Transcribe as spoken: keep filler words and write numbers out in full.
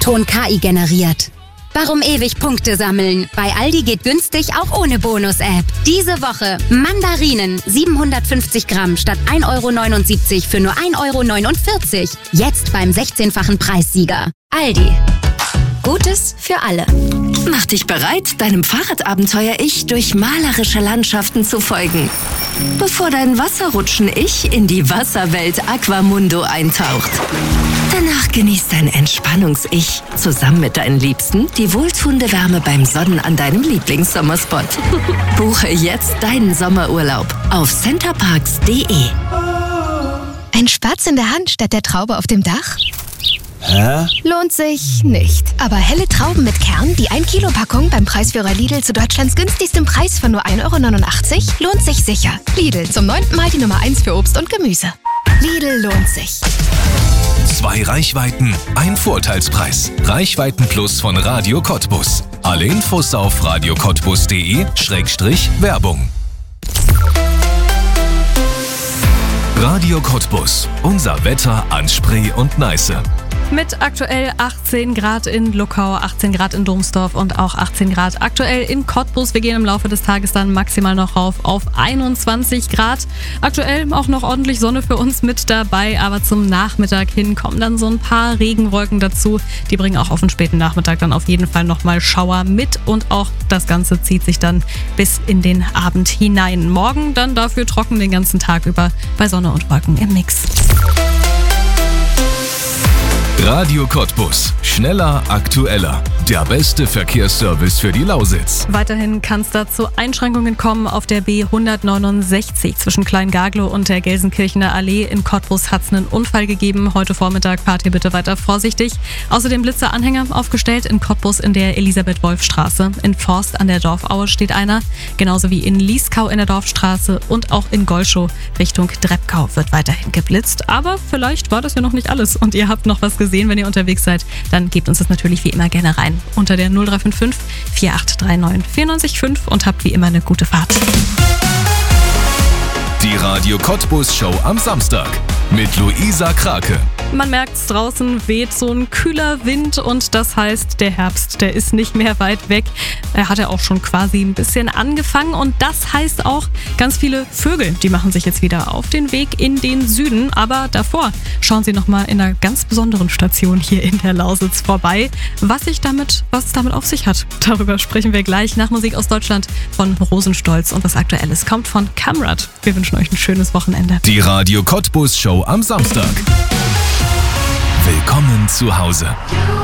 Ton-K I generiert. Warum ewig Punkte sammeln? Bei Aldi geht günstig auch ohne Bonus-App. Diese Woche Mandarinen siebenhundertfünfzig Gramm statt ein Euro neunundsiebzig für nur ein Euro neunundvierzig. Jetzt beim sechzehnfachen Preissieger. Aldi. Gutes für alle. Mach dich bereit, deinem Fahrradabenteuer-Ich durch malerische Landschaften zu folgen. Bevor dein Wasserrutschen-Ich in die Wasserwelt Aquamundo eintaucht. Danach genießt dein Entspannungs-Ich zusammen mit deinen Liebsten die wohltuende Wärme beim Sonnen an deinem Lieblingssommerspot. Buche jetzt deinen Sommerurlaub auf centerparks punkt de. Ein Spatz in der Hand statt der Traube auf dem Dach? Hä? Lohnt sich nicht. Aber helle Trauben mit Kern, die ein Kilo Packung beim Preisführer Lidl zu Deutschlands günstigstem Preis von nur ein Euro neunundachtzig, lohnt sich sicher. Lidl, zum neunten Mal die Nummer eins für Obst und Gemüse. Lidl lohnt sich. Zwei Reichweiten, ein Vorteilspreis. Reichweiten Plus von Radio Cottbus. Alle Infos auf radio cottbus punkt de Schrägstrich Werbung. Radio Cottbus. Unser Wetter an Spree und Neiße. Mit aktuell achtzehn Grad in Luckau, achtzehn Grad in Domsdorf und auch achtzehn Grad aktuell in Cottbus. Wir gehen im Laufe des Tages dann maximal noch rauf auf einundzwanzig Grad. Aktuell auch noch ordentlich Sonne für uns mit dabei, aber zum Nachmittag hin kommen dann so ein paar Regenwolken dazu. Die bringen auch auf den späten Nachmittag dann auf jeden Fall nochmal Schauer mit und auch das Ganze zieht sich dann bis in den Abend hinein. Morgen dann dafür trocken den ganzen Tag über bei Sonne und Wolken im Mix. Radio Cottbus. Schneller, aktueller. Der beste Verkehrsservice für die Lausitz. Weiterhin kann es da zu Einschränkungen kommen auf der B hundertneunundsechzig. Zwischen Kleingaglow und der Gelsenkirchener Allee in Cottbus hat es einen Unfall gegeben. Heute Vormittag fahrt ihr bitte weiter vorsichtig. Außerdem Blitzeranhänger aufgestellt in Cottbus in der Elisabeth-Wolf-Straße. In Forst an der Dorfaue steht einer. Genauso wie in Lieskau in der Dorfstraße und auch in Golschow Richtung Dreppkau wird weiterhin geblitzt. Aber vielleicht war das ja noch nicht alles und ihr habt noch was gesehen, wenn ihr unterwegs seid. Dann gebt uns das natürlich wie immer gerne rein. Unter der null drei fünf fünf, vier acht drei neun, vier neun fünf und habt wie immer eine gute Fahrt. Die Radio Cottbus Show am Samstag mit Luisa Krake. Man merkt's, draußen weht so ein kühler Wind und das heißt, der Herbst, der ist nicht mehr weit weg. Er hat ja auch schon quasi ein bisschen angefangen und das heißt auch, ganz viele Vögel, die machen sich jetzt wieder auf den Weg in den Süden. Aber davor schauen Sie nochmal in einer ganz besonderen Station hier in der Lausitz vorbei. Was sich damit, was es damit auf sich hat, darüber sprechen wir gleich nach Musik aus Deutschland von Rosenstolz und was Aktuelles kommt von Kamrat. Wir wünschen euch ein schönes Wochenende. Die Radio Cottbus Show am Samstag. Willkommen zu Hause.